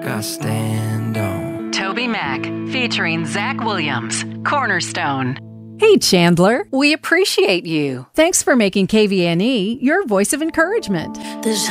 I stand on. Toby Mac, featuring Zach Williams, Cornerstone. Hey, Chandler. We appreciate you. Thanks for making KVNE your voice of encouragement. There's